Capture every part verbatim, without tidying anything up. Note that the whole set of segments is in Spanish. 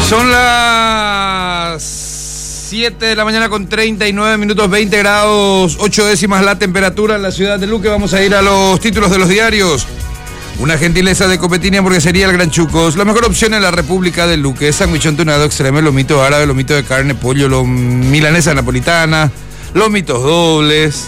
Son las siete de la mañana con treinta y nueve minutos, veinte grados, ocho décimas la temperatura en la ciudad de Luque. Vamos a ir a los títulos de los diarios. Una gentileza de Copetini Hamburguesería El Gran Chucos. La mejor opción en la República de Luque. Sándwich entonado, extreme, lomito árabe, lomito de carne, pollo, lom... milanesa napolitana, lomitos dobles,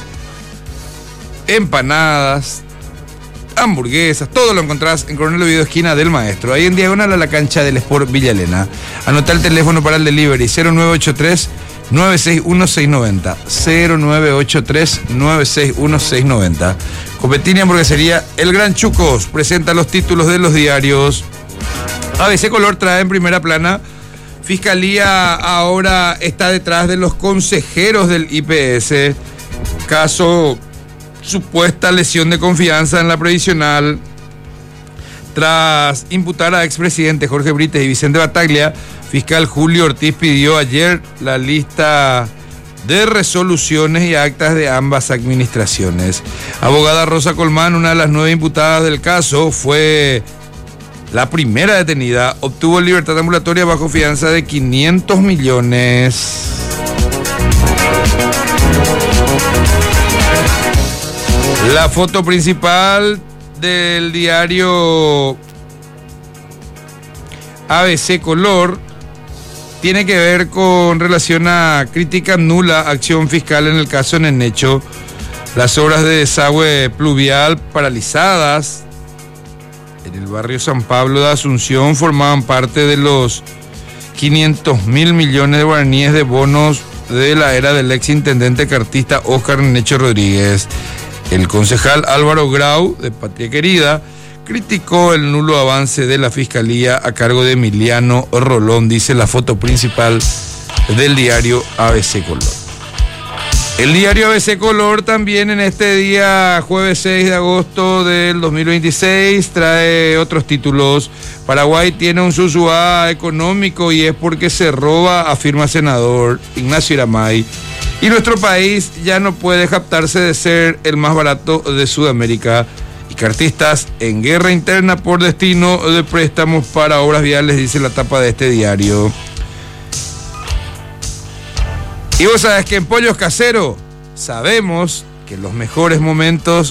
empanadas, hamburguesas, todo lo encontrás en Coronel Oviedo, esquina del Maestro, ahí en diagonal a la cancha del Sport Villa Elena. Anotá el teléfono para el delivery: cero nueve ocho tres, nueve seis uno, seis nueve cero, cero nueve ocho tres, nueve seis uno, seis nueve cero. Copetini Hamburguesería El Gran Chucos presenta los títulos de los diarios. A B C Color trae en primera plana: Fiscalía ahora está detrás de los consejeros del I P S. Caso supuesta lesión de confianza en la previsional. Tras imputar a expresidentes Jorge Brites y Vicente Bataglia, fiscal Julio Ortiz pidió ayer la lista de resoluciones y actas de ambas administraciones. Abogada Rosa Colmán, una de las nueve imputadas del caso, fue la primera detenida. Obtuvo libertad ambulatoria bajo fianza de quinientos millones. La foto principal del diario A B C Color tiene que ver con relación a crítica nula acción fiscal en el caso Nenecho. Las obras de desagüe pluvial paralizadas en el barrio San Pablo de Asunción formaban parte de los quinientos mil millones de guaraníes de bonos de la era del ex intendente cartista Óscar Nenecho Rodríguez. El concejal Álvaro Grau, de Patria Querida, criticó el nulo avance de la Fiscalía a cargo de Emiliano Rolón, dice la foto principal del diario A B C Color. El diario A B C Color también en este día, jueves seis de agosto del dos mil veintiséis, trae otros títulos. Paraguay tiene un susúa económico y es porque se roba, afirma senador Ignacio Iramay. Y nuestro país ya no puede jactarse de ser el más barato de Sudamérica. Y cartistas en guerra interna por destino de préstamos para obras viales, dice la tapa de este diario. Y vos sabés que en Pollos Caseros sabemos que los mejores momentos